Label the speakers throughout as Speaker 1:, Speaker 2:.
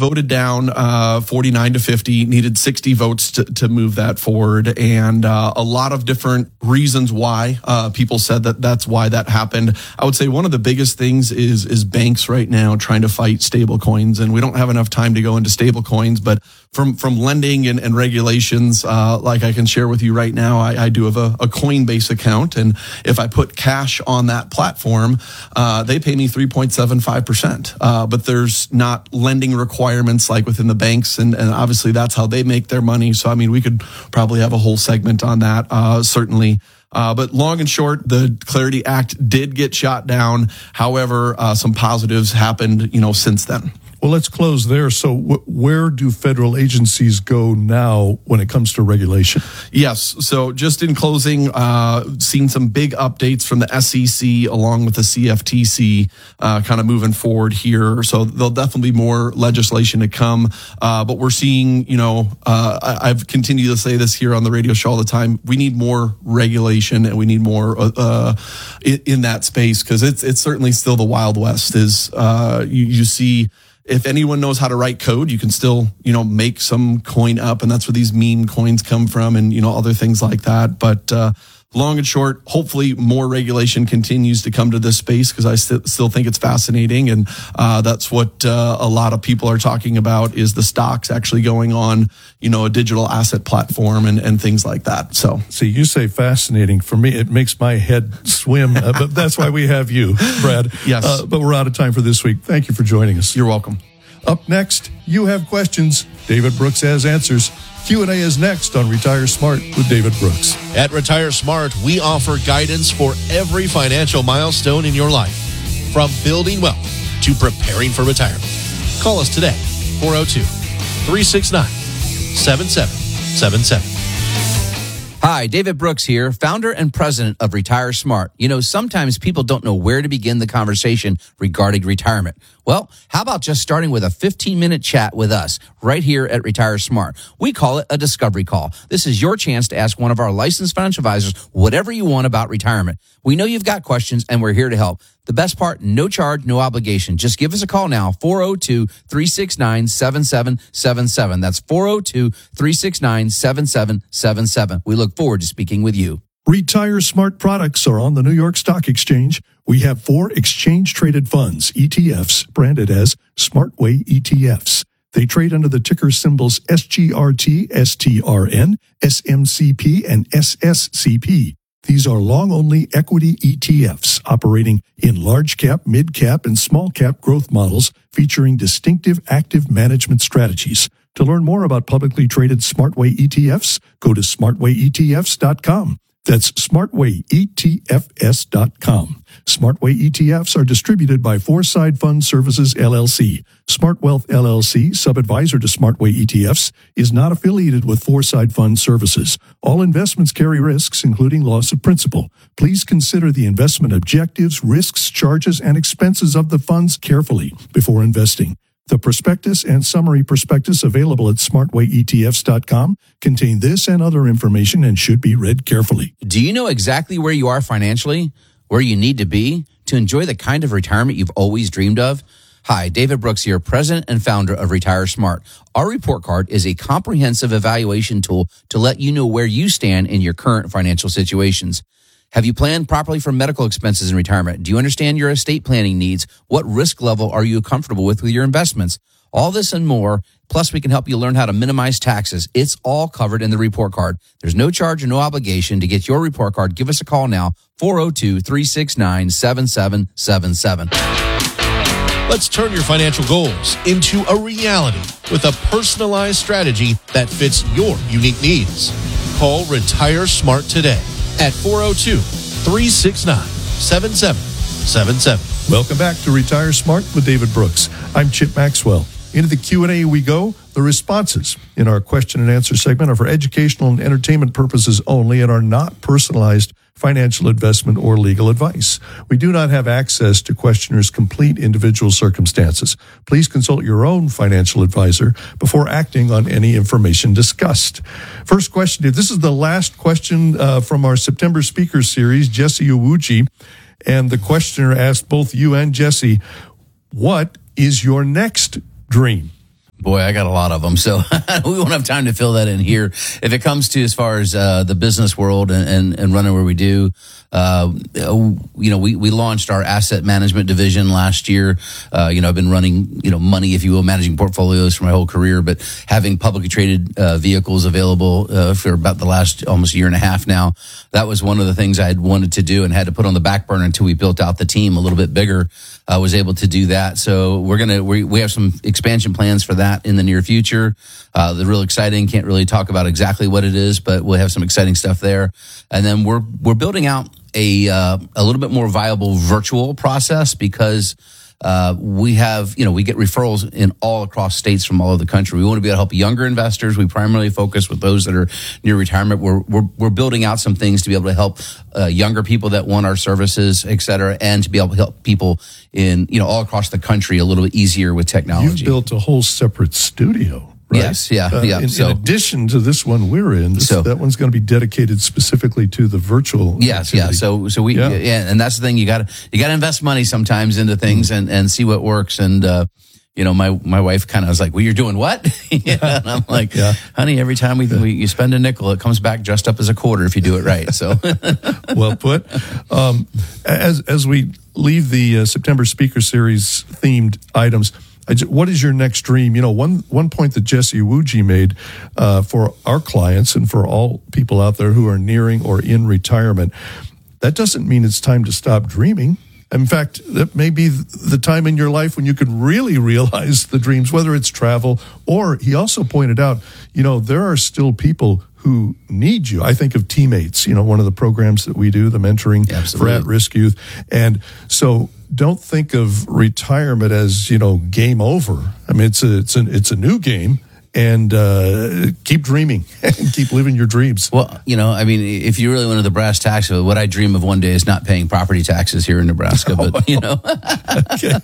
Speaker 1: voted down 49-50, needed 60 votes to move that forward. And a lot of different reasons why people said that's why that happened. I would say one of the biggest things is banks right now trying to fight stable coins. And we don't have enough time to go into stable coins, but from lending and regulations, like I can share with you right now, I do have a Coinbase account. And if I put cash on that platform, they pay me 3.75%. But there's not lending requirements like within the banks. And obviously that's how they make their money. So, I mean, we could probably have a whole segment on that, certainly. But long and short, the Clarity Act did get shot down. However, some positives happened, since then.
Speaker 2: Well, let's close there. So where do federal agencies go now when it comes to regulation?
Speaker 1: Yes. So just in closing, seen some big updates from the SEC along with the CFTC kind of moving forward here. So there'll definitely be more legislation to come. But we're seeing, I've continued to say this here on the radio show all the time. We need more regulation and we need more in that space because it's certainly still the Wild West. You see. If anyone knows how to write code, you can still, make some coin up, and that's where these meme coins come from and, other things like that. But long and short, hopefully more regulation continues to come to this space because I still think it's fascinating. And that's what a lot of people are talking about is the stocks actually going on, a digital asset platform and things like that. So,
Speaker 2: see, you say fascinating. For me, it makes my head swim. But that's why we have you, Brad.
Speaker 1: Yes.
Speaker 2: But we're out of time for this week. Thank you for joining us.
Speaker 1: You're welcome.
Speaker 2: Up next, you have questions. David Brooks has answers. Q&A is next on Retire Smart with David Brooks.
Speaker 3: At Retire Smart, we offer guidance for every financial milestone in your life, from building wealth to preparing for retirement. Call us today, 402-369-7777.
Speaker 4: Hi, David Brooks here, founder and president of Retire Smart. Sometimes people don't know where to begin the conversation regarding retirement. Well, how about just starting with a 15-minute chat with us right here at Retire Smart? We call it a discovery call. This is your chance to ask one of our licensed financial advisors whatever you want about retirement. We know you've got questions, and we're here to help. The best part, no charge, no obligation. Just give us a call now, 402-369-7777. That's 402-369-7777. We look forward to speaking with you.
Speaker 2: Retire Smart products are on the New York Stock Exchange. We have 4 exchange-traded funds, ETFs, branded as SmartWay ETFs. They trade under the ticker symbols SGRT, STRN, SMCP, and SSCP. These are long-only equity ETFs operating in large-cap, mid-cap, and small-cap growth models featuring distinctive active management strategies. To learn more about publicly traded SmartWay ETFs, go to smartwayetfs.com. That's smartwayetfs.com. SmartWay ETFs are distributed by Foreside Fund Services, LLC. Smart Wealth, LLC, sub-advisor to SmartWay ETFs, is not affiliated with Foreside Fund Services. All investments carry risks, including loss of principal. Please consider the investment objectives, risks, charges, and expenses of the funds carefully before investing. The prospectus and summary prospectus available at smartwayetfs.com contain this and other information and should be read carefully.
Speaker 4: Do you know exactly where you are financially, where you need to be to enjoy the kind of retirement you've always dreamed of? Hi, David Brooks here, president and founder of Retire Smart. Our report card is a comprehensive evaluation tool to let you know where you stand in your current financial situations. Have you planned properly for medical expenses in retirement? Do you understand your estate planning needs? What risk level are you comfortable with your investments? All this and more. Plus, we can help you learn how to minimize taxes. It's all covered in the report card. There's no charge or no obligation to get your report card. Give us a call now, 402-369-7777.
Speaker 3: Let's turn your financial goals into a reality with a personalized strategy that fits your unique needs. Call Retire Smart today at 402-369-7777.
Speaker 2: Welcome back to Retire Smart with David Brooks. I'm Chip Maxwell. Into the Q&A we go. The responses in our question and answer segment are for educational and entertainment purposes only and are not personalized financial investment or legal advice. We do not have access to questioners' complete individual circumstances. Please consult your own financial advisor before acting on any information discussed. First question, this is the last question from our September speaker series, Jesse Owuchi, and the questioner asked both you and Jesse, what is your next dream?
Speaker 4: Boy, I got a lot of them, so we won't have time to fill that in here. If it comes to as far as the business world and running where we do, we launched our asset management division last year. I've been running, money, if you will, managing portfolios for my whole career, but having publicly traded vehicles available for about the last almost year and a half now. That was one of the things I had wanted to do and had to put on the back burner until we built out the team a little bit bigger. I was able to do that. So we have some expansion plans for that in the near future. They're real exciting. Can't really talk about exactly what it is, but we'll have some exciting stuff there. And then we're building out a little bit more viable virtual process because we get referrals in all across states from all over the country. We want to be able to help younger investors. We primarily focus with those that are near retirement. We're building out some things to be able to help younger people that want our services, et cetera, and to be able to help people in all across the country a little bit easier with technology.
Speaker 2: You've built a whole separate studio. Right?
Speaker 4: Yes, yeah.
Speaker 2: In addition to this one we're in, that one's going to be dedicated specifically to the virtual.
Speaker 4: Yes,
Speaker 2: activity.
Speaker 4: yeah. So we, and that's the thing. You got to invest money sometimes into things and see what works. And my wife kind of was like, "Well, you're doing what?" And I'm like, "Honey, every time you spend a nickel, it comes back dressed up as a quarter if you do it right." So,
Speaker 2: well put. As we leave the September Speaker Series themed items. What is your next dream? One point that Jesse Iwuji made for our clients and for all people out there who are nearing or in retirement, that doesn't mean it's time to stop dreaming. In fact, that may be the time in your life when you can really realize the dreams, whether it's travel or he also pointed out, there are still people who need you. I think of Teammates, one of the programs that we do, the mentoring for at-risk youth. And so don't think of retirement as, game over. I mean, it's a new game. And keep dreaming and keep living your dreams.
Speaker 4: Well, if you really wanted the brass tacks of it, what I dream of one day is not paying property taxes here in Nebraska. But,
Speaker 2: Okay.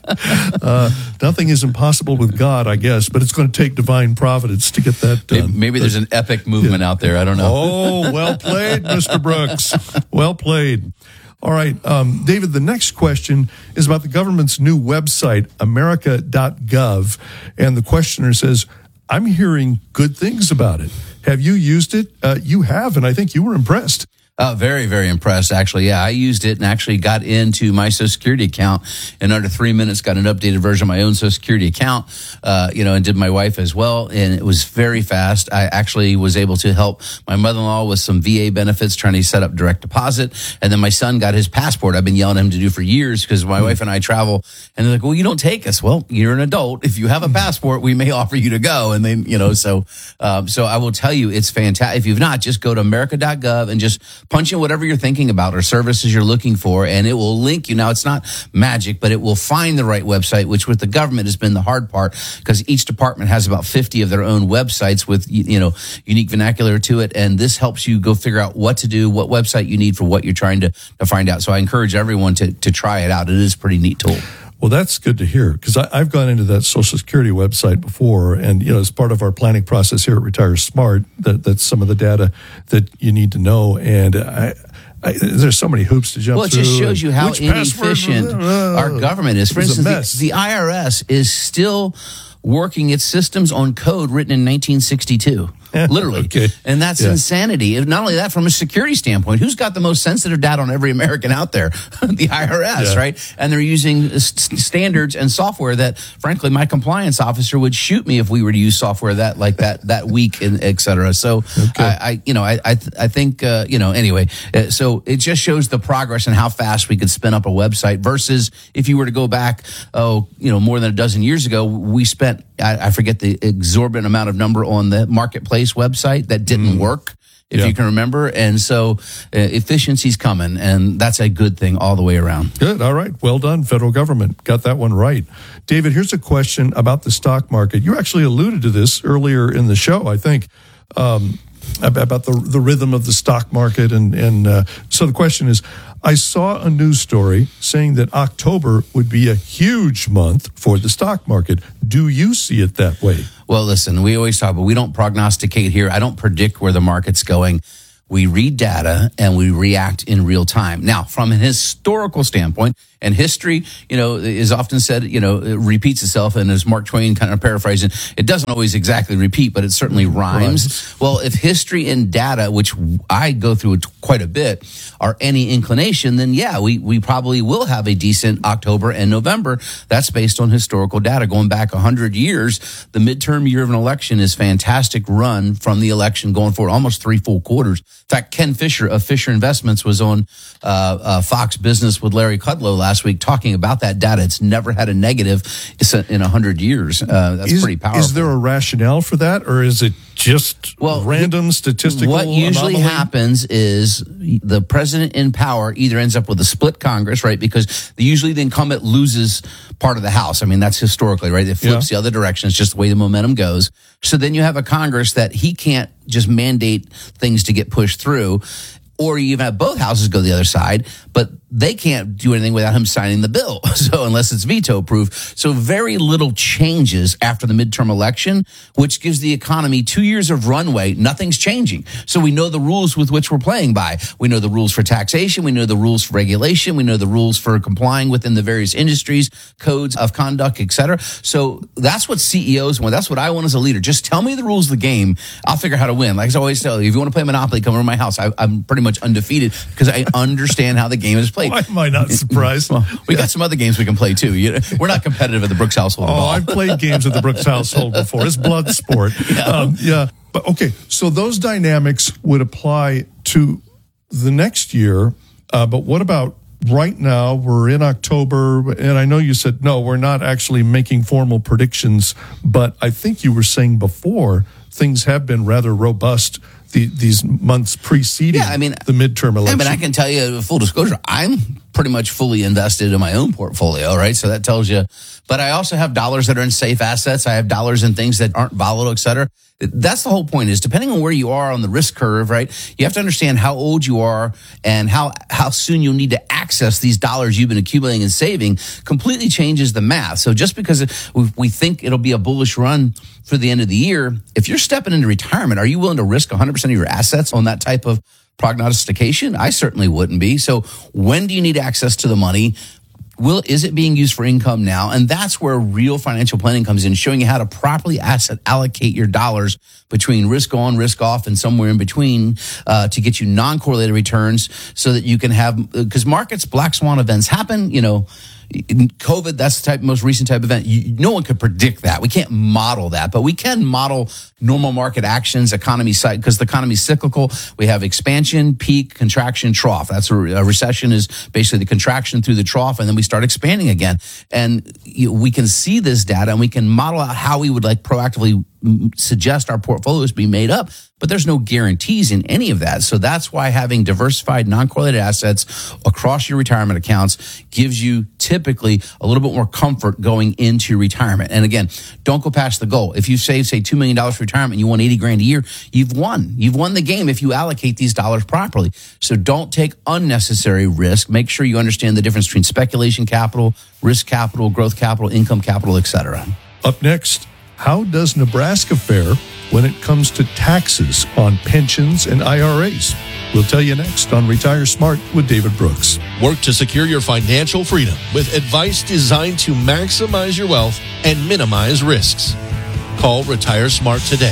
Speaker 2: Nothing is impossible with God, I guess, but it's going to take divine providence to get that done.
Speaker 4: Maybe there's an epic movement out there. I don't know.
Speaker 2: Oh, well played, Mr. Brooks. Well played. All right, David, the next question is about the government's new website, America.gov. And the questioner says, I'm hearing good things about it. Have you used it? You have, and I think you were impressed.
Speaker 4: Very, very impressed, actually. Yeah, I used it and actually got into my Social Security account in under 3 minutes, got an updated version of my own Social Security account, and did my wife as well. And it was very fast. I actually was able to help my mother-in-law with some VA benefits, trying to set up direct deposit. And then my son got his passport. I've been yelling at him to do for years because my wife and I travel. And they're like, well, you don't take us. Well, you're an adult. If you have a passport, we may offer you to go. And then, so I will tell you, it's fantastic. If you've not, just go to America.gov and just punch in whatever you're thinking about or services you're looking for, and it will link you. Now, it's not magic, but it will find the right website, which with the government has been the hard part because each department has about 50 of their own websites with, unique vernacular to it. And this helps you go figure out what to do, what website you need for what you're trying to find out. So I encourage everyone to try it out. It is a pretty neat tool.
Speaker 2: Well, that's good to hear because I've gone into that Social Security website before, and as part of our planning process here at Retire Smart, that's some of the data that you need to know. And there's so many hoops to jump through.
Speaker 4: Well, it just shows you how inefficient our government is. For instance, the IRS is still working its systems on code written in 1962. Literally.
Speaker 2: Okay.
Speaker 4: And that's insanity. Not only that, from a security standpoint, who's got the most sensitive data on every American out there? The IRS, right? And they're using standards and software that, frankly, my compliance officer would shoot me if we were to use software that weak, and et cetera. So I think, anyway, so it just shows the progress and how fast we could spin up a website versus if you were to go back, more than a dozen years ago, we spent, I forget the exorbitant amount of number on the marketplace website that didn't work, if you can remember. And so efficiency's coming, and that's a good thing all the way around.
Speaker 2: Good. All right. Well done, federal government. Got that one right. David, here's a question about the stock market. You actually alluded to this earlier in the show, I think, about the rhythm of the stock market. And so the question is, I saw a news story saying that October would be a huge month for the stock market. Do you see it that way?
Speaker 4: Well, listen, we always talk, but we don't prognosticate here. I don't predict where the market's going. We read data and we react in real time. Now, from an historical standpoint, And history, is often said, it repeats itself. And as Mark Twain kind of paraphrasing, it doesn't always exactly repeat, but it certainly rhymes. Well, if history and data, which I go through quite a bit, are any inclination, then yeah, we probably will have a decent October and November. That's based on historical data going back 100 years. The midterm year of an election is fantastic run from the election going forward, almost 3 full quarters. In fact, Ken Fisher of Fisher Investments was on Fox Business with Larry Kudlow last week talking about that data. It's never had a negative in 100 years. That's pretty powerful.
Speaker 2: Is there a rationale for that, or is it just random statistical
Speaker 4: What usually
Speaker 2: anomaly?
Speaker 4: happens is the president in power either ends up with a split Congress, right? Because usually the incumbent loses part of the House. I mean, that's historically, right? It flips the other direction. It's just the way the momentum goes. So then you have a Congress that he can't just mandate things to get pushed through. Or you even have both houses go the other side, but they can't do anything without him signing the bill. So unless it's veto proof. So very little changes after the midterm election, which gives the economy 2 years of runway. Nothing's changing. So we know the rules with which we're playing by. We know the rules for taxation. We know the rules for regulation. We know the rules for complying within the various industries, codes of conduct, et cetera. So that's what CEOs want. That's what I want as a leader. Just tell me the rules of the game. I'll figure out how to win. Like I always tell you, if you want to play Monopoly, come over to my house. I'm pretty much undefeated because I understand how the game is played.
Speaker 2: Why am I not surprised?
Speaker 4: Well, we got some other games we can play too. We're not competitive at the Brooks household at all.
Speaker 2: I've played games at the Brooks household before. It's blood sport. But okay, so those dynamics would apply to the next year. But what about right now? We're in October, and I know you said, no, we're not actually making formal predictions, but I think you were saying before things have been rather robust these months preceding the midterm election.
Speaker 4: I can tell you, full disclosure, I'm pretty much fully invested in my own portfolio, right? So that tells you. But I also have dollars that are in safe assets. I have dollars in things that aren't volatile, et cetera. That's the whole point, is depending on where you are on the risk curve, right? You have to understand how old you are and how soon you'll need to access these dollars you've been accumulating and saving completely changes the math. So just because we think it'll be a bullish run for the end of the year, if you're stepping into retirement, are you willing to risk 100% of your assets on that type of prognostication? I certainly wouldn't be. So when do you need access to the money? Is it being used for income now? And that's where real financial planning comes in, showing you how to properly asset allocate your dollars between risk on, risk off, and somewhere in between to get you non-correlated returns so that you can have, because markets, black swan events happen, COVID, that's the most recent type of event. No one could predict that. We can't model that, but we can model normal market actions, economy side, because the economy is cyclical. We have expansion, peak, contraction, trough. That's a recession is basically the contraction through the trough, and then we start expanding again. And we can see this data, and we can model out how we would proactively suggest our portfolios be made up, but there's no guarantees in any of that. So that's why having diversified non-correlated assets across your retirement accounts gives you typically a little bit more comfort going into retirement. And again, don't go past the goal. If you save, say, $2 million for retirement and you want $80,000 a year, you've won. You've won the game if you allocate these dollars properly. So don't take unnecessary risk. Make sure you understand the difference between speculation capital, risk capital, growth capital, income capital, etc.
Speaker 2: Up next, how does Nebraska fare when it comes to taxes on pensions and IRAs? We'll tell you next on Retire Smart with David Brooks.
Speaker 3: Work to secure your financial freedom with advice designed to maximize your wealth and minimize risks. Call Retire Smart today.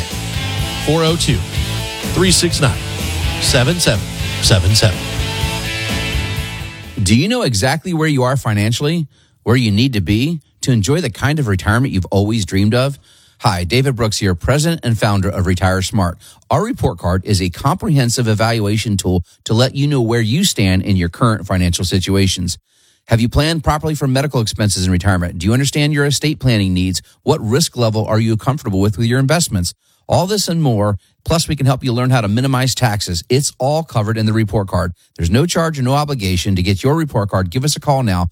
Speaker 3: 402-369-7777.
Speaker 4: Do you know exactly where you are financially, where you need to be to enjoy the kind of retirement you've always dreamed of? Hi, David Brooks here, president and founder of Retire Smart. Our report card is a comprehensive evaluation tool to let you know where you stand in your current financial situations. Have you planned properly for medical expenses in retirement? Do you understand your estate planning needs? What risk level are you comfortable with your investments? All this and more. Plus, we can help you learn how to minimize taxes. It's all covered in the report card. There's no charge or no obligation to get your report card. Give us a call now,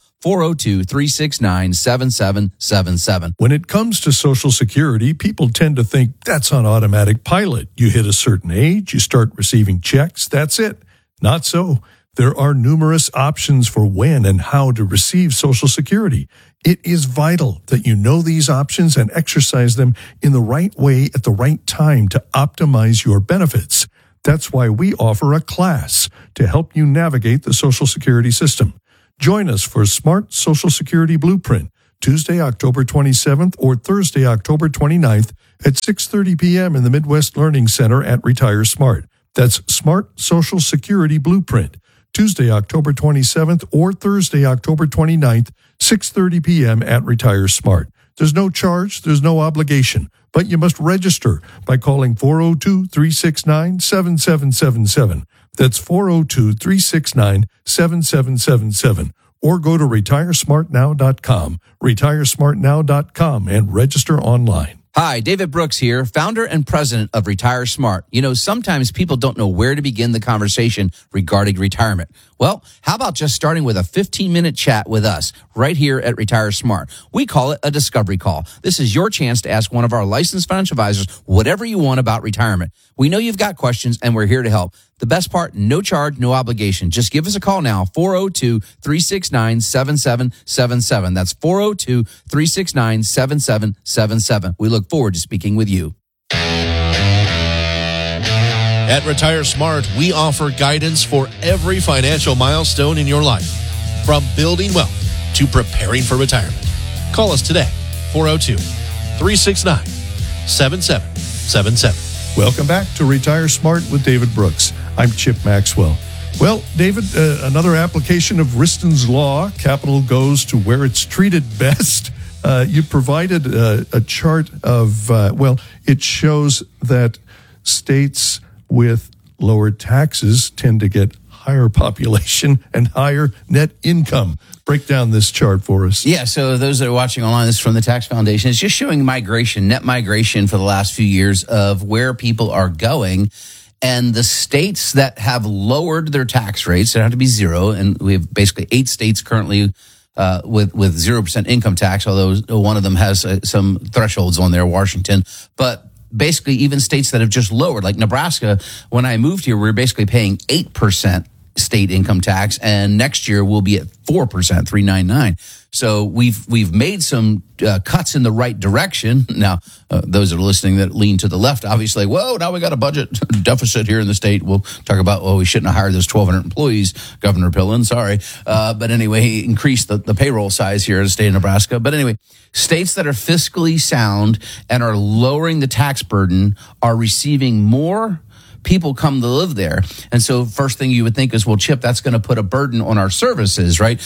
Speaker 4: 402-369-7777.
Speaker 2: When it comes to Social Security, people tend to think that's on automatic pilot. You hit a certain age, you start receiving checks, that's it. Not so. There are numerous options for when and how to receive Social Security. It is vital that you know these options and exercise them in the right way at the right time to optimize your benefits. That's why we offer a class to help you navigate the Social Security system. Join us for Smart Social Security Blueprint, Tuesday, October 27th or Thursday, October 29th at 6:30 p.m. in the Midwest Learning Center at Retire Smart. That's Smart Social Security Blueprint, Tuesday, October 27th or Thursday, October 29th, 6:30 p.m. at Retire Smart. There's no charge, there's no obligation, but you must register by calling 402-369-7777. That's 402-369-7777. Or go to retiresmartnow.com, retiresmartnow.com, and register online.
Speaker 4: Hi, David Brooks here, founder and president of Retire Smart. You know, sometimes people don't know where to begin the conversation regarding retirement. Well, how about just starting with a 15-minute chat with us right here at Retire Smart? We call it a discovery call. This is your chance to ask one of our licensed financial advisors whatever you want about retirement. We know you've got questions, and we're here to help. The best part, no charge, no obligation. Just give us a call now, 402-369-7777. That's 402-369-7777. We look forward to speaking with you.
Speaker 3: At Retire Smart, we offer guidance for every financial milestone in your life, from building wealth to preparing for retirement. Call us today, 402-369-7777.
Speaker 2: Welcome back to Retire Smart with David Brooks. I'm Chip Maxwell. Well, David, another application of Wriston's Law. Capital goes to where it's treated best. You provided a chart of, it shows that states with lower taxes tend to get higher population and higher net income. Break down this chart for us.
Speaker 4: Yeah, so those that are watching online, this is from the Tax Foundation. It's just showing migration, net migration for the last few years of where people are going. And the states that have lowered their tax rates, they don't have to be zero, and we have basically 8 states currently with 0% income tax, although one of them has some thresholds on there, Washington. But basically, even states that have just lowered, like Nebraska, when I moved here, we were basically paying 8% state income tax, and next year we'll be at 4%, 399. So we've made some cuts in the right direction. Now, those that are listening that lean to the left, obviously, whoa, now we got a budget deficit here in the state. We'll talk about, we shouldn't have hired those 1,200 employees, Governor Pillen, sorry. But anyway, he increased the payroll size here in the state of Nebraska. But anyway, states that are fiscally sound and are lowering the tax burden are receiving more people come to live there. And so first thing you would think is, well, Chip, that's going to put a burden on our services, right?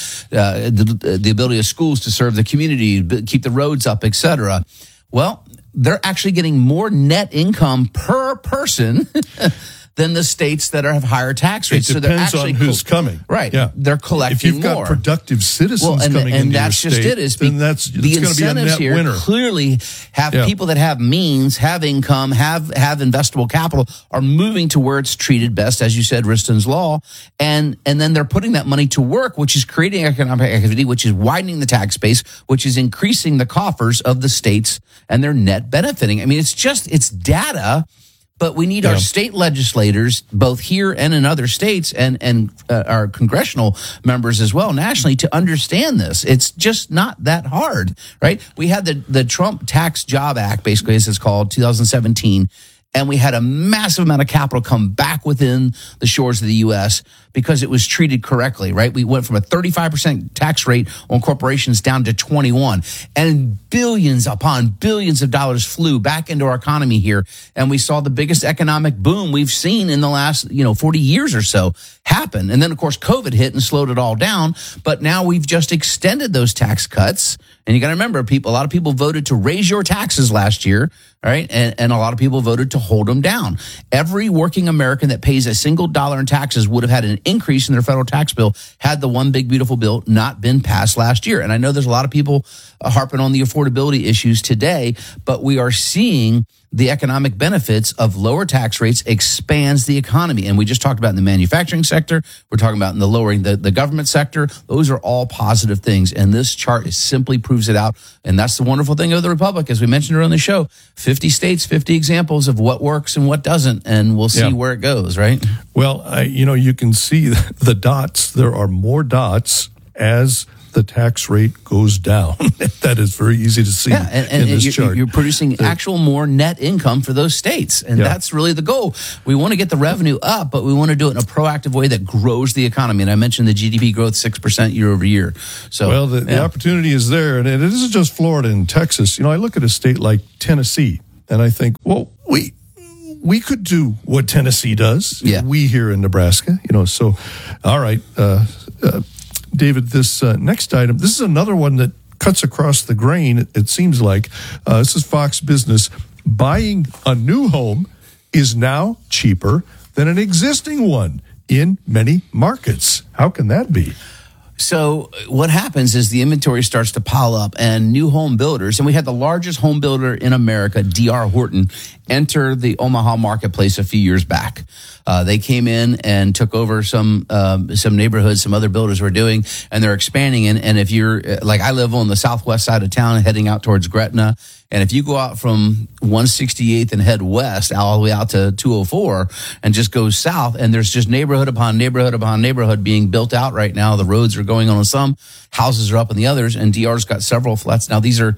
Speaker 4: The ability of schools to serve the community, keep the roads up, et cetera. Well, they're actually getting more net income per person than the states that have higher tax rates.
Speaker 2: It depends on who's coming.
Speaker 4: Right.
Speaker 2: Yeah.
Speaker 4: They're collecting more.
Speaker 2: If you've got productive citizens coming into your state,
Speaker 4: just it, is
Speaker 2: then that's
Speaker 4: the
Speaker 2: it's going to be a net
Speaker 4: here
Speaker 2: winner.
Speaker 4: Clearly have people that have means, have income, have investable capital are moving to where it's treated best, as you said, Wriston's Law. And then they're putting that money to work, which is creating economic activity, which is widening the tax base, which is increasing the coffers of the states and their net benefiting. I mean, it's data. But we need our state legislators, both here and in other states, and our congressional members as well, nationally, to understand this. It's just not that hard, right? We had the Trump Tax Job Act, basically, as it's called, 2017, and we had a massive amount of capital come back within the shores of the U.S. because it was treated correctly, right? We went from a 35% tax rate on corporations down to 21, and billions upon billions of dollars flew back into our economy here, and we saw the biggest economic boom we've seen in the last 40 years or so happen. And then, of course, COVID hit and slowed it all down, but now we've just extended those tax cuts. And you got to remember, a lot of people voted to raise your taxes last year, right? And a lot of people voted to hold them down. Every working American that pays a single dollar in taxes would have had an increase in their federal tax bill had the One Big Beautiful Bill not been passed last year. And I know there's a lot of people harping on the affordability issues today, but we are seeing the economic benefits of lower tax rates expands the economy. And we just talked about in the manufacturing sector. We're talking about in the lowering the government sector. Those are all positive things. And this chart simply proves it out. And that's the wonderful thing of the Republic. As we mentioned earlier on the show, 50 states, 50 examples of what works and what doesn't. And we'll see where it goes, right?
Speaker 2: Well, you can see the dots. There are more dots as the tax rate goes down. That is very easy to see in this chart.
Speaker 4: You're producing actual more net income for those states. And that's really the goal. We want to get the revenue up, but we want to do it in a proactive way that grows the economy. And I mentioned the GDP growth 6% year over year. So,
Speaker 2: well, the opportunity is there. And it isn't just Florida and Texas. I look at a state like Tennessee and I think, well, we could do what Tennessee does.
Speaker 4: Yeah.
Speaker 2: We here in Nebraska, so, all right, David, this next item, this is another one that cuts across the grain, it seems like. This is Fox Business. Buying a new home is now cheaper than an existing one in many markets. How can that be?
Speaker 4: So what happens is the inventory starts to pile up and new home builders, and we had the largest home builder in America, D.R. Horton, enter the Omaha marketplace a few years back. They came in and took over some neighborhoods some other builders were doing, and they're expanding. And if you're like, I live on the southwest side of town heading out towards Gretna. And if you go out from 168th and head west all the way out to 204 and just go south, and there's just neighborhood upon neighborhood upon neighborhood being built out right now. The roads are going on some, houses are up in the others, and DR's got several flats. Now, these are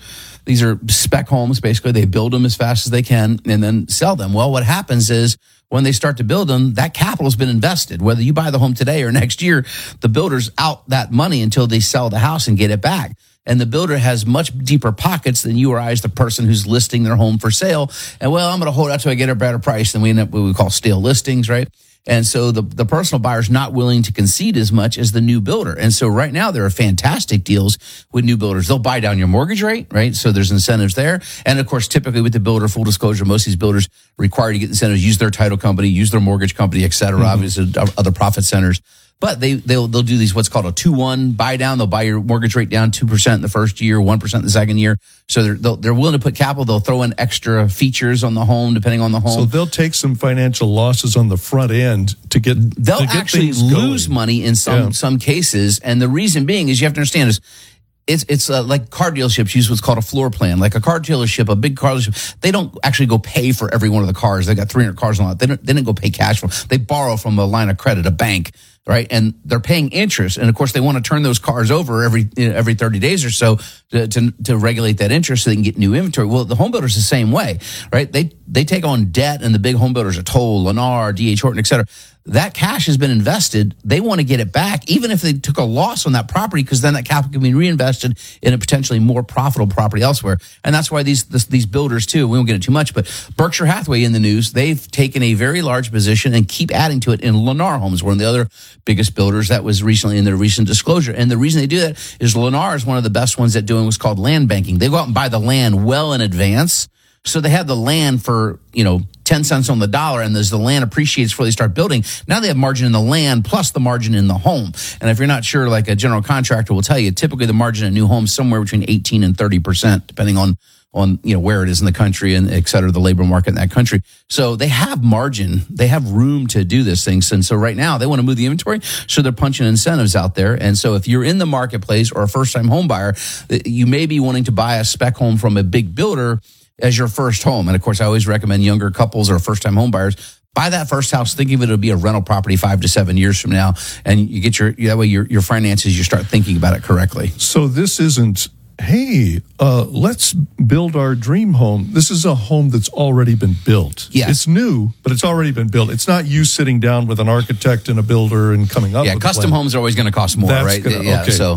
Speaker 4: spec homes, basically. They build them as fast as they can and then sell them. Well, what happens is when they start to build them, that capital has been invested. Whether you buy the home today or next year, the builder's out that money until they sell the house and get it back. And the builder has much deeper pockets than you or I as the person who's listing their home for sale. And, well, I'm going to hold out till I get a better price. Then we end up what we call stale listings, right? And so the personal buyer's not willing to concede as much as the new builder. And so right now there are fantastic deals with new builders. They'll buy down your mortgage rate, right? So there's incentives there. And of course, typically with the builder, full disclosure, most of these builders require to get incentives, use their title company, use their mortgage company, et cetera, obviously other profit centers. But they'll do these what's called a 2-1 buy down. They'll buy your mortgage rate down 2% in the first year, 1% in the second year. So they're willing to put capital. They'll throw in extra features on the home depending on the home.
Speaker 2: So they'll take some financial losses on the front end to get.
Speaker 4: They'll actually lose money in some cases, and the reason being is you have to understand is. It's like car dealerships use what's called a floor plan. Like a car dealership, a big car dealership, they don't actually go pay for every one of the cars. They got 300 cars on the lot. They didn't go pay cash for them. They borrow from a line of credit, a bank, right? And they're paying interest. And of course, they want to turn those cars over every 30 days or so to regulate that interest so they can get new inventory. Well, the home builder's the same way, right? They take on debt, and the big home builders are Toll, Lennar, D.H. Horton, et cetera. That cash has been invested. They want to get it back, even if they took a loss on that property, because then that capital can be reinvested in a potentially more profitable property elsewhere. And that's why these builders too, we won't get into too much, but Berkshire Hathaway in the news, they've taken a very large position and keep adding to it in Lennar Homes, one of the other biggest builders that was recently in their recent disclosure. And the reason they do that is Lennar is one of the best ones at doing what's called land banking. They go out and buy the land well in advance. So they have the land for, 10 cents on the dollar, and as the land appreciates before they start building, now they have margin in the land plus the margin in the home. And if you're not sure, like a general contractor will tell you, typically the margin in new homes somewhere between 18 and 30%, depending on where it is in the country and et cetera, the labor market in that country. So they have margin, they have room to do this thing. And so right now they want to move the inventory, so they're punching incentives out there. And so if you're in the marketplace or a first-time home buyer, you may be wanting to buy a spec home from a big builder as your first home. And of course, I always recommend younger couples or first-time home buyers buy that first house, thinking of it'll be a rental property 5 to 7 years from now, and you get that way your finances, you start thinking about it correctly.
Speaker 2: So this isn't, hey, let's build our dream home. This is a home that's already been built.
Speaker 4: Yeah.
Speaker 2: It's new, but it's already been built. It's not you sitting down with an architect and a builder and coming up with a
Speaker 4: custom
Speaker 2: plan.
Speaker 4: homes are always going to cost more, right?
Speaker 2: Okay.
Speaker 4: So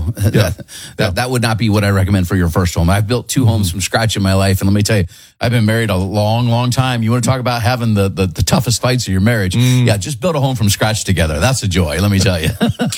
Speaker 4: that would not be what I recommend for your first home. I've built 2 homes from scratch in my life, and let me tell you, I've been married a long, long time. You want to talk about having the toughest fights of your marriage? Yeah, just build a home from scratch together. That's a joy, let me tell you.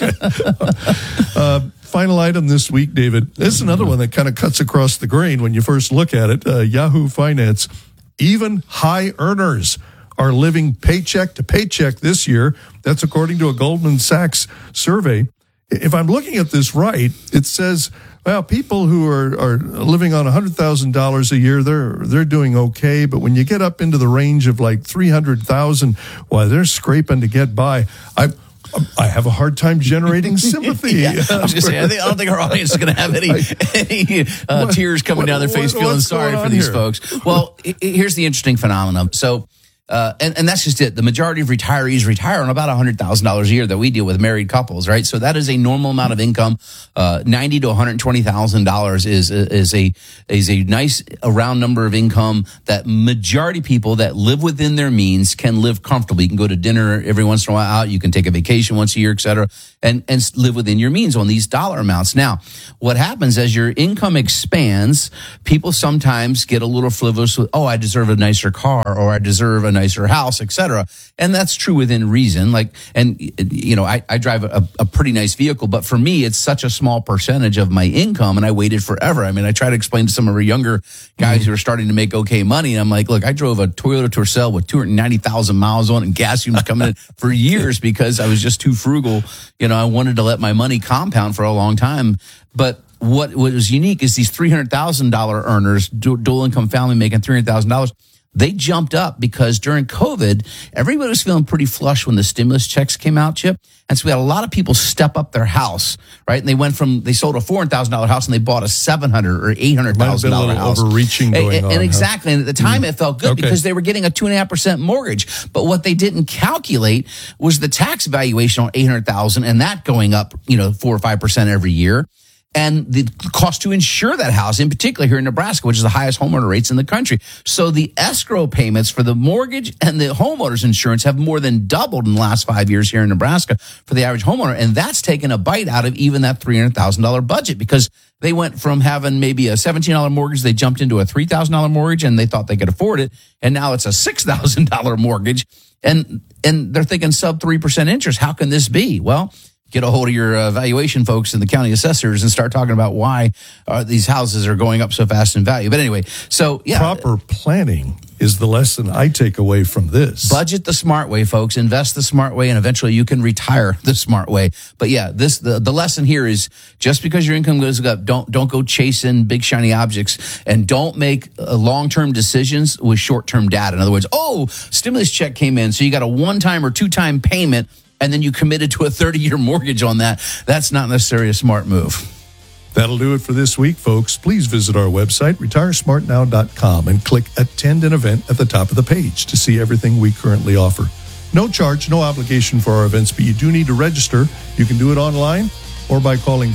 Speaker 2: Final item this week, David. This is another one that kind of cuts across the grain when you first look at it. Yahoo Finance. Even high earners are living paycheck to paycheck this year. That's according to a Goldman Sachs survey. If I'm looking at this right, it says, well, people who are living on $100,000 a year, they're doing okay. But when you get up into the range of like $300,000, why, they're scraping to get by. I have a hard time generating sympathy.
Speaker 4: I was going to say, I don't think our audience is going to have any tears coming down their face feeling sorry for these folks. Well, here's the interesting phenomenon. So And that's just it. The majority of retirees retire on about $100,000 a year that we deal with married couples, right? So that is a normal amount of income. $90,000 to $120,000 is a nice round number of income that majority people that live within their means can live comfortably. You can go to dinner every once in a while out. You can take a vacation once a year, et cetera, and live within your means on these dollar amounts. Now, what happens as your income expands, people sometimes get a little frivolous with, oh, I deserve a nicer car, or I deserve a nicer house, etc. And that's true within reason. I drive a pretty nice vehicle, but for me, it's such a small percentage of my income, and I waited forever. I mean, I try to explain to some of our younger guys who are starting to make okay money, and I'm like, look, I drove a Toyota Tercel with 290,000 miles on it, and gas fumes coming in for years because I was just too frugal. I wanted to let my money compound for a long time. But what was unique is these $300,000 earners, dual income family making $300,000, they jumped up because during COVID, everybody was feeling pretty flush when the stimulus checks came out, Chip. And so we had a lot of people step up their house, right? And they sold a $400,000 house and they bought a $700,000 or $800,000 house.
Speaker 2: Overreaching going on.
Speaker 4: And exactly. And at the time it felt good because they were getting a 2.5% mortgage. But what they didn't calculate was the tax valuation on $800,000 and that going up, 4 or 5% every year. And the cost to insure that house, in particular here in Nebraska, which is the highest homeowner rates in the country. So the escrow payments for the mortgage and the homeowner's insurance have more than doubled in the last 5 years here in Nebraska for the average homeowner. And that's taken a bite out of even that $300,000 budget because they went from having maybe a $17 mortgage, they jumped into a $3,000 mortgage and they thought they could afford it. And now it's a $6,000 mortgage. And they're thinking sub 3% interest. How can this be? Well, get a hold of your valuation folks and the county assessors and start talking about why these houses are going up so fast in value. But anyway, so yeah.
Speaker 2: Proper planning is the lesson I take away from this.
Speaker 4: Budget the smart way, folks. Invest the smart way, and eventually you can retire the smart way. But yeah, the lesson here is just because your income goes up, don't go chasing big shiny objects, and don't make long-term decisions with short-term data. In other words, stimulus check came in, so you got a one-time or two-time payment, and then you committed to a 30-year mortgage on that. That's not necessarily a smart move.
Speaker 2: That'll do it for this week, folks. Please visit our website, retiresmartnow.com, and click Attend an Event at the top of the page to see everything we currently offer. No charge, no obligation for our events, but you do need to register. You can do it online or by calling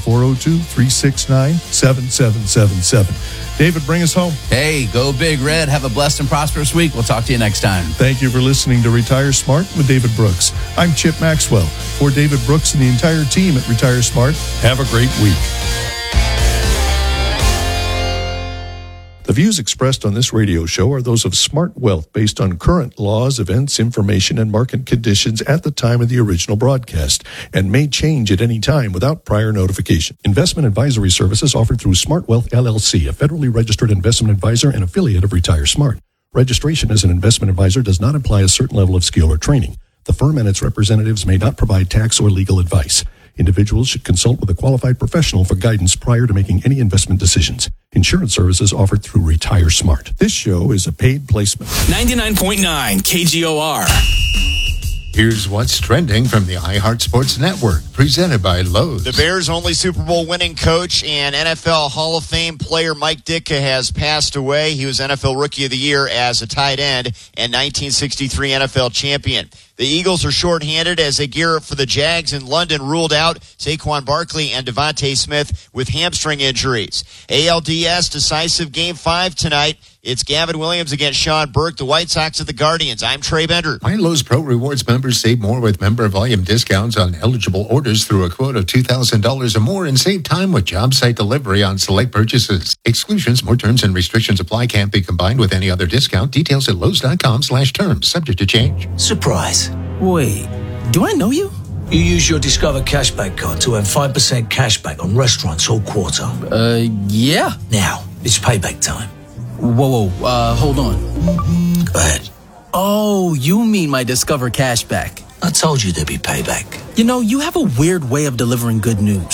Speaker 2: 402-369-7777. David, bring us home.
Speaker 4: Hey, go Big Red. Have a blessed and prosperous week. We'll talk to you next time.
Speaker 2: Thank you for listening to Retire Smart with David Brooks. I'm Chip Maxwell. For David Brooks and the entire team at Retire Smart, have a great week. The views expressed on this radio show are those of Smart Wealth based on current laws, events, information, and market conditions at the time of the original broadcast and may change at any time without prior notification. Investment advisory services offered through Smart Wealth LLC, a federally registered investment advisor and affiliate of Retire Smart. Registration as an investment advisor does not imply a certain level of skill or training. The firm and its representatives may not provide tax or legal advice. Individuals should consult with a qualified professional for guidance prior to making any investment decisions. Insurance services offered through Retire Smart. This show is a paid placement.
Speaker 5: 99.9 KGOR.
Speaker 6: Here's what's trending from the iHeart Sports Network, presented by Lowe's.
Speaker 7: The Bears' only Super Bowl winning coach and NFL Hall of Fame player Mike Ditka has passed away. He was NFL Rookie of the Year as a tight end and 1963 NFL champion. The Eagles are shorthanded as they gear up for the Jags in London, ruled out Saquon Barkley and Devontae Smith with hamstring injuries. ALDS decisive Game 5 tonight. It's Gavin Williams against Sean Burke, the White Sox at the Guardians. I'm Trey Bender.
Speaker 6: Lowe's Pro Rewards members save more with member volume discounts on eligible orders through a quote of $2,000 or more and save time with job site delivery on select purchases. Exclusions, more terms and restrictions apply. Can't be combined with any other discount. Details at Lowe's.com/terms. Subject to change.
Speaker 5: Surprise. Wait, do I know you? You use your Discover Cashback card to earn 5% cashback on restaurants all quarter.
Speaker 8: Yeah.
Speaker 5: Now, it's payback time.
Speaker 8: Whoa, hold on.
Speaker 5: Go ahead.
Speaker 8: Oh, you mean my Discover Cashback.
Speaker 5: I told you there'd be payback.
Speaker 8: You know, you have a weird way of delivering good news.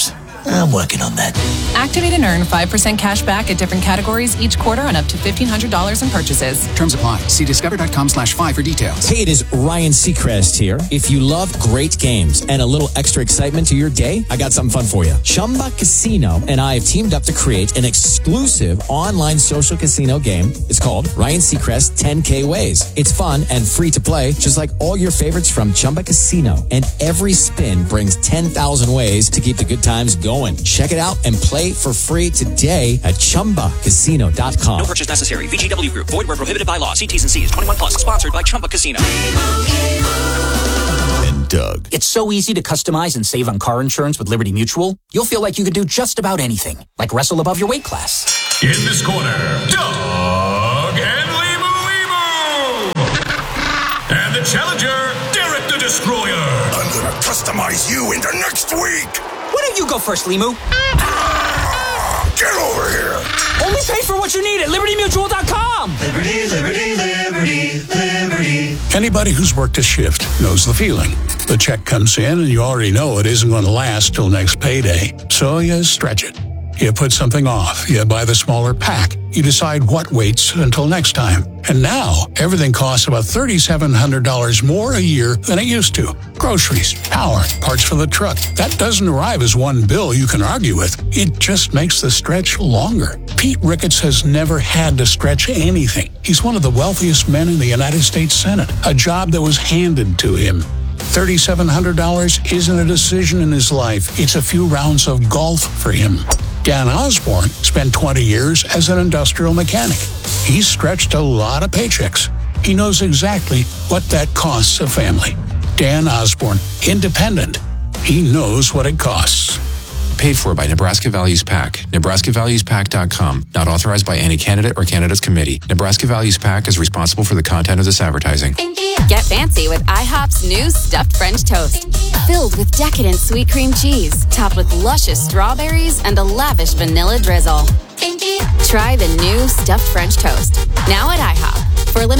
Speaker 5: I'm working on that.
Speaker 9: Activate and earn 5% cash back at different categories each quarter on up to $1,500 in purchases.
Speaker 10: Terms apply. See discover.com/5 for details.
Speaker 11: Hey, it is Ryan Seacrest here. If you love great games and a little extra excitement to your day, I got something fun for you. Chumba Casino and I have teamed up to create an exclusive online social casino game. It's called Ryan Seacrest 10K Ways. It's fun and free to play, just like all your favorites from Chumba Casino. And every spin brings 10,000 ways to keep the good times going. Check it out and play for free today at ChumbaCasino.com.
Speaker 12: No purchase necessary. VGW Group. Void where prohibited by law. See T's and C's. 21 plus. Sponsored by Chumba Casino.
Speaker 13: And Doug.
Speaker 14: It's so easy to customize and save on car insurance with Liberty Mutual. You'll feel like you could do just about anything, like wrestle above your weight class.
Speaker 15: In this corner, Doug and Limu. And the challenger, Derek the Destroyer.
Speaker 16: I'm gonna customize you into next week.
Speaker 14: Why don't you go first, Limu?
Speaker 16: Get over here.
Speaker 14: Only pay for what you need at LibertyMutual.com.
Speaker 16: Liberty, liberty, liberty, liberty.
Speaker 17: Anybody who's worked a shift knows the feeling. The check comes in and you already know it isn't going to last till next payday. So you stretch it. You put something off. You buy the smaller pack. You decide what waits until next time. And now, everything costs about $3,700 more a year than it used to. Groceries, power, parts for the truck. That doesn't arrive as one bill you can argue with. It just makes the stretch longer. Pete Ricketts has never had to stretch anything. He's one of the wealthiest men in the United States Senate, a job that was handed to him. $3,700 isn't a decision in his life. It's a few rounds of golf for him. Dan Osborne spent 20 years as an industrial mechanic. He's stretched a lot of paychecks. He knows exactly what that costs a family. Dan Osborne, independent. He knows what it costs.
Speaker 18: Paid for by Nebraska Values PAC. NebraskaValuesPAC.com. Not authorized by any candidate or candidates committee. Nebraska Values PAC is responsible for the content of this advertising.
Speaker 19: Get fancy with IHOP's new stuffed French toast. Filled with decadent sweet cream cheese, topped with luscious strawberries and a lavish vanilla drizzle. Try the new stuffed French toast. Now at IHOP. For a